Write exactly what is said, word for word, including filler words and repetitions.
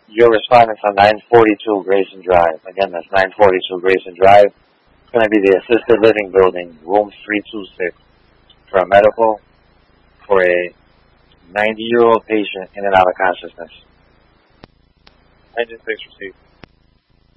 Your respondents on nine forty-two Grayson Drive. Again, that's nine forty-two Grayson Drive. It's going to be the assisted living building, room three two six, for a medical for a ninety-year-old patient in and out of consciousness. Engine six received.